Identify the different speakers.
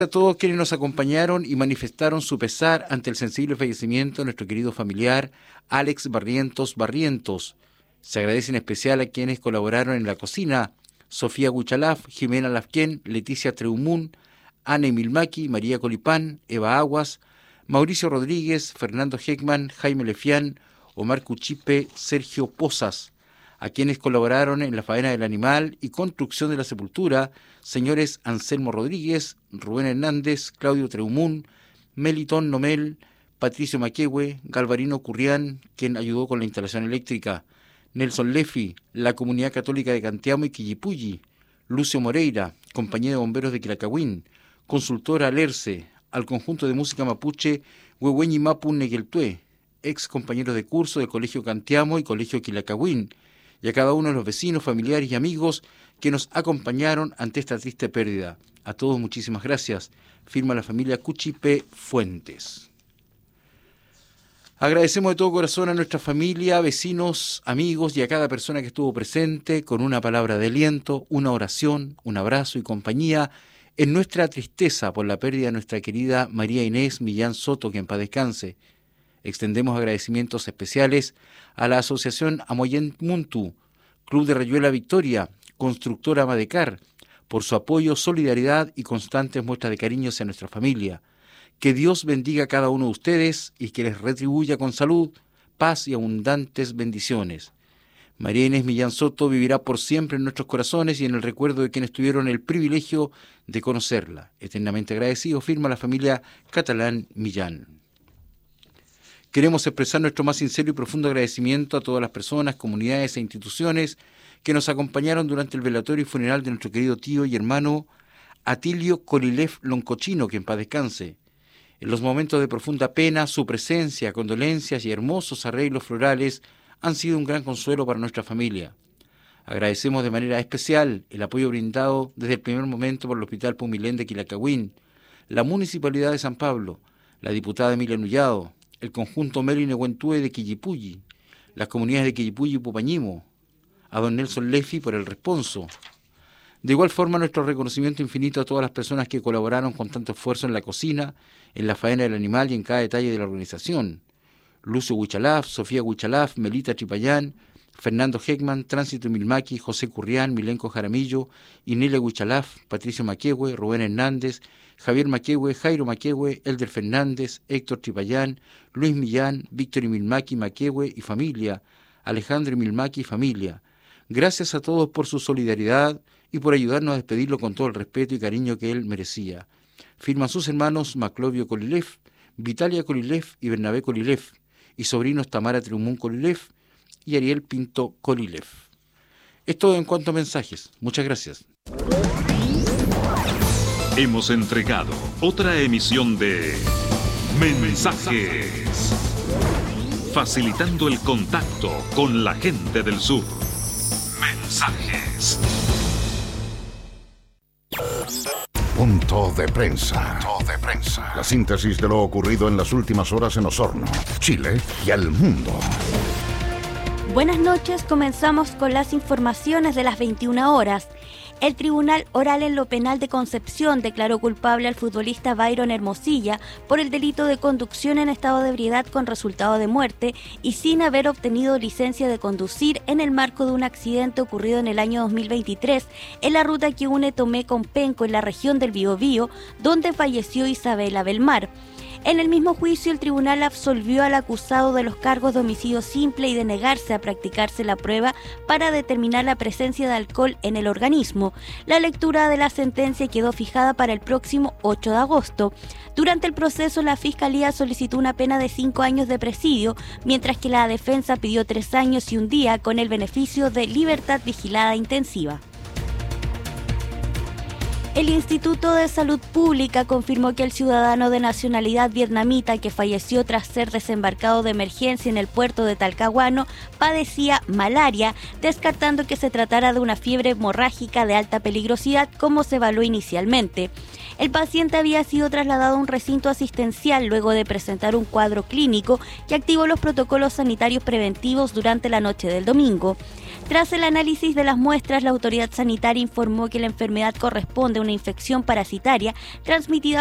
Speaker 1: A todos quienes nos acompañaron y manifestaron su pesar ante el sensible fallecimiento de nuestro querido familiar Alex Barrientos Barrientos. Se agradece en especial a quienes colaboraron en la cocina: Sofía Huichalaf, Jimena Lafquén, Leticia Treumún, Ana Emilmaki, María Colipán, Eva Aguas, Mauricio Rodríguez, Fernando Heckman, Jaime Lefián, Omar Cuchipe, Sergio Pozas. A quienes colaboraron en la faena del animal y construcción de la sepultura: señores Anselmo Rodríguez, Rubén Hernández, Claudio Treumún, Melitón Nomel, Patricio Maquehue, Galvarino Currián, quien ayudó con la instalación eléctrica, Nelson Lefi, la Comunidad Católica de Canteamo y Quillipulli, Lucio Moreira, Compañía de Bomberos de Quilacahuín, Consultora Alerce, al conjunto de música mapuche Huehueñi Mapu Negueltué, ex compañeros de curso del Colegio Canteamo y Colegio Quilacahuín, y a cada uno de los vecinos, familiares y amigos que nos acompañaron ante esta triste pérdida. A todos muchísimas gracias. Firma la familia Cuchipe Fuentes. Agradecemos de todo corazón a nuestra familia, vecinos, amigos y a cada persona que estuvo presente con una palabra de aliento, una oración, un abrazo y compañía en nuestra tristeza por la pérdida de nuestra querida María Inés Millán Soto, que en paz descanse. Extendemos agradecimientos especiales a la Asociación Amoyen Muntu, Club de Rayuela Victoria, Constructora Madecar, por su apoyo, solidaridad y constantes muestras de cariño hacia nuestra familia. Que Dios bendiga a cada uno de ustedes y que les retribuya con salud, paz y abundantes bendiciones. María Inés Millán Soto vivirá por siempre en nuestros corazones y en el recuerdo de quienes tuvieron el privilegio de conocerla. Eternamente agradecido, firma la familia Catalán Millán. Queremos expresar nuestro más sincero y profundo agradecimiento a todas las personas, comunidades e instituciones que nos acompañaron durante el velatorio y funeral de nuestro querido tío y hermano Atilio Colilef Loncochino, que en paz descanse. En los momentos de profunda pena, su presencia, condolencias y hermosos arreglos florales han sido un gran consuelo para nuestra familia. Agradecemos de manera especial el apoyo brindado desde el primer momento por el Hospital Pumilén de Quilacahuín, la Municipalidad de San Pablo, la diputada Emilia Nullado, el conjunto Meli Nehuentúe de Quillipulli, las comunidades de Quillipulli y Pupañimo, a don Nelson Lefi por el responso. De igual forma, nuestro reconocimiento infinito a todas las personas que colaboraron con tanto esfuerzo en la cocina, en la faena del animal y en cada detalle de la organización: Lucio Huichalaf, Sofía Huichalaf, Melita Tripayán, Fernando Heckman, Tránsito Milmaki, José Currián, Milenco Jaramillo, Inelia Huichalaf, Patricio Maquehue, Rubén Hernández, Javier Maquehue, Jairo Maquehue, Elder Fernández, Héctor Tripayán, Luis Millán, Víctor Milmaki Maquehue y familia, Alejandro Milmaki y familia. Gracias a todos por su solidaridad y por ayudarnos a despedirlo con todo el respeto y cariño que él merecía. Firman sus hermanos Maclovio Colilef, Vitalia Colilef y Bernabé Colilef, y sobrinos Tamara Treumún Colilef y Ariel Pinto Colilef. Es todo en cuanto a mensajes. Muchas gracias.
Speaker 2: Hemos entregado otra emisión de Mensajes, facilitando el contacto con la gente del sur. Mensajes.
Speaker 3: Punto de prensa. La síntesis de lo ocurrido en las últimas horas en Osorno, Chile y al mundo.
Speaker 4: Buenas noches, comenzamos con las informaciones de las 21 horas. El Tribunal Oral en lo Penal de Concepción declaró culpable al futbolista Byron Hermosilla por el delito de conducción en estado de ebriedad con resultado de muerte y sin haber obtenido licencia de conducir en el marco de un accidente ocurrido en el año 2023 en la ruta que une Tomé con Penco en la región del Biobío, donde falleció Isabela Belmar. En el mismo juicio, el tribunal absolvió al acusado de los cargos de homicidio simple y de negarse a practicarse la prueba para determinar la presencia de alcohol en el organismo. La lectura de la sentencia quedó fijada para el próximo 8 de agosto. Durante el proceso, la Fiscalía solicitó una pena de 5 años de presidio, mientras que la defensa pidió 3 años y 1 día con el beneficio de libertad vigilada intensiva. El Instituto de Salud Pública confirmó que el ciudadano de nacionalidad vietnamita que falleció tras ser desembarcado de emergencia en el puerto de Talcahuano padecía malaria, descartando que se tratara de una fiebre hemorrágica de alta peligrosidad como se evaluó inicialmente. El paciente había sido trasladado a un recinto asistencial luego de presentar un cuadro clínico que activó los protocolos sanitarios preventivos durante la noche del domingo. Tras el análisis de las muestras, la autoridad sanitaria informó que la enfermedad corresponde a una infección parasitaria transmitida